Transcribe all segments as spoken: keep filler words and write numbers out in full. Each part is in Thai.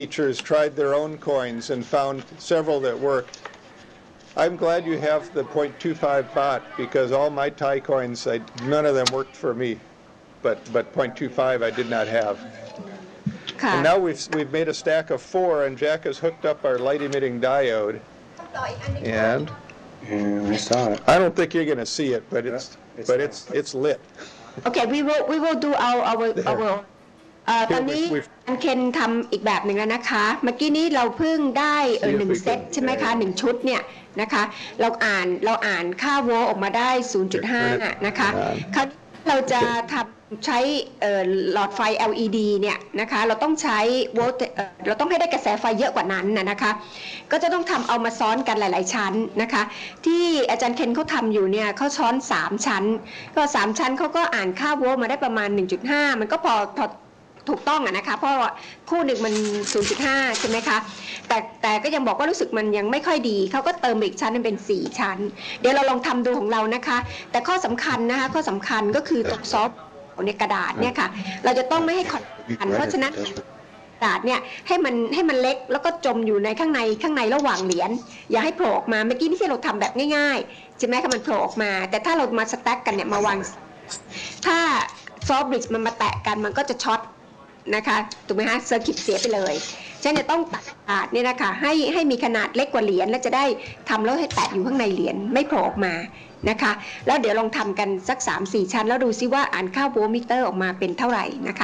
teachers tried their own coins and found several that worked. I'm glad you have the zero point two five baht because all my Thai coins, I, none of them worked for me, but but zero point two five I did not have. And now we've we've made a stack of four, and Jack has hooked up our light emitting diode. And yeah, I saw it. I don't think you're going to see it, but it's it's but it's it's lit. Okay, we will we will do our our our ตอนนี้อันเคนทำอีกแบบหนึ่งแล้วนะคะเมื่อกี้นี้เราเพิ่งได้เออหนึ่งเซตใช่ไหมคะหนึ่งชุดเนี่ยนะคะเราอ่านเราอ่านค่าโวลต์ออกมาได้ ศูนย์จุดห้า นะคะคราวนี้เราจะทำใช้หลอดไฟ แอล อี ดี เนี่ยนะคะเราต้องใช้โวลต์เราต้องให้ได้กระแสไฟเยอะกว่านั้นนะคะก็จะต้องทำเอามาซ้อนกันหลายๆชั้นนะคะที่อาจารย์เคนเขาทำอยู่เนี่ยเขาซ้อนสามชั้นก็สามชั้นเขาก็อ่านค่าโวลต์มาได้ประมาณ หนึ่งจุดห้า มันก็พอพอถูกต้องอะนะคะเพราะว่าคู่หนึ่งมัน ศูนย์จุดห้า ใช่ไหมคะแต่แต่ก็ยังบอกว่ารู้สึกมันยังไม่ค่อยดีเขาก็เติมอีกชั้นนึงเป็นสี่ชั้นเดี๋ยวเราลองทำดูของเรานะคะแต่ข้อสำคัญนะคะข้อสำคัญก็คือตรงซอฟต์ในกระดาษเนี่ยค่ะเราจะต้องไม่ให้ขดกันเพราะฉะนั้นกระดาษเนี่ยให้มันให้มันเล็กแล้วก็จมอยู่ในข้างในข้างในระหว่างเหรียญอย่าให้โผล่ออกมาเมื่อกี้ที่เราทำแบบง่ายๆใช่ไหมคะมันโผล่ออกมาแต่ถ้าเรามาสแต็กกันเนี่ยมาวางถ้าซอฟต์บริดจ์มันมาแตะกันมันก็จะช็อตนะคะถูกไหมฮะเซอร์กิตเสียไปเลยฉะนั้นจะต้องตัดกระดาษเนี่ยนะคะให้ให้มีขนาดเล็กกว่าเหรียญและจะได้ทำแล้วให้แตะอยู่ข้างในเหรียญไม่โผล่ออกมานะคะแล้วเดี๋ยวลองทำกันสัก สามสี่ ชั้นแล้วดูซิว่าอ่านค่าโวลต์มิเตอร์ออกมาเป็นเท่าไหร่นะคะ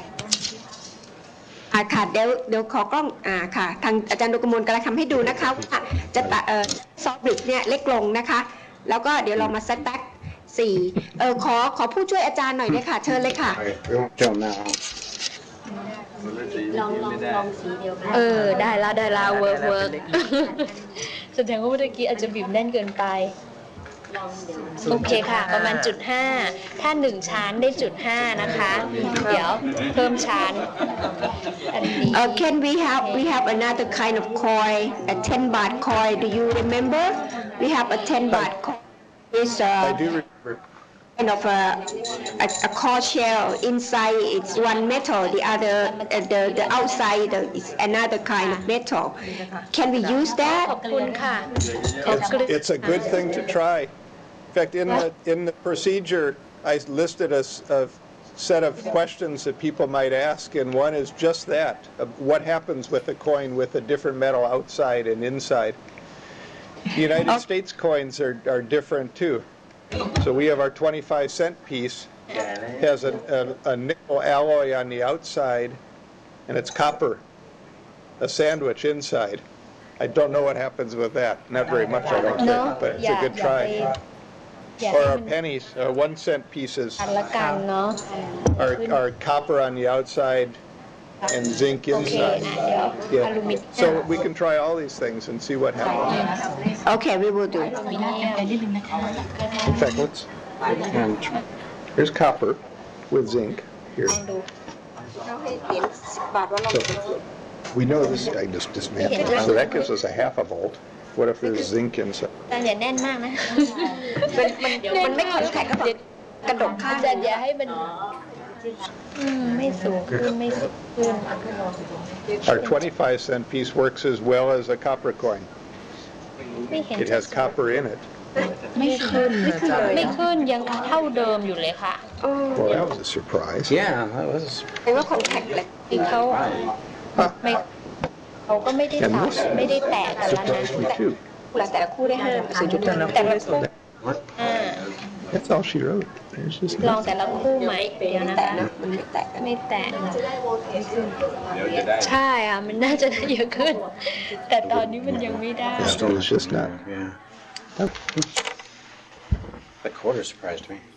อ่าค่ะเดี๋ยวเดี๋ยวขอกล้องอ่าค่ะทางอาจารย์ดุกมลกำลังทำให้ดูนะคะว่าจะตัดเอ่อซอฟต์บริดจ์เนี่ยเล็กลงนะคะแล้วก็เดี๋ยวเรามาสแต็กสี่เออขอขอผู้ช่วยอาจารย์หน่อยด้วยค่ะเชิญเลยค่ะลองลองลองสีเดียวกันเออได้แล้วได้แล้วเวิร์กเวิร์กแสดงว่าเมื่อกี้อาจจะบีบแน่นเกินไปโอเคค่ะประมาณจุดห้าถ้าหนึ่งชั้นได้จุดห้านะคะเดี๋ยวเพิ่มชั้นอันนี้ uh, can we have we have another kind of coin a ten baht coin do you remember we have a ten baht coin is uh, I do remember kind of a, a, a core shell inside it's one metal the other uh, the the outside is another kind of metal can we use that ขอบคุณค่ะ it's, it's a good thing to try in fact in the in the procedure I listed a, a set of questions that people might ask and one is just that what happens with a coin with a different metal outside and inside the United States coins are, are different too. So we have our twenty-five cent piece, has a, a, a nickel alloy on the outside, and it's copper, a sandwich inside. I don't know what happens with that. Not very much, I don't think, but it's a good try. Or our pennies, our one cent pieces are, are copper on the outside and zinc inside. Yeah. So we can try all these things and see what happens. Okay, we will do. In fact, let's. Um, here's copper with zinc here. So we know this guy just dismantled. So that gives us a half a volt. What if there's zinc inside? อย่าแน่นมากนะมันมันมันไม่คอนแทคกับกระดกข้างจะอย่าให้มันไม่สูงขึ้นไม่สูงขึ้น Our twenty-five cent piece works as well as a copper coin. It has copper in it. ไม่ขึ้นไม่ขึ้นยังเท่าเดิมอยู่เลยค่ะ Well, that was a surprise. Yeah, that was. เป็นว่าคอนแทคเลยเขาไม่เขาก็ไม่ได้ตัดไม่ได้แตะกันแล้วนะแต่ละคู่ได้ห้าแต่ละคู่อ่า That's all she wrote. ลองแต่ละคู่ไหมเดี๋ยวนะคะไม่แตะใช่อ่ะมันน่าจะได้เยอะขึ้นแต่ตอนนี้มันยังไม่ได้ It's just not. Yeah. That quarter surprised me.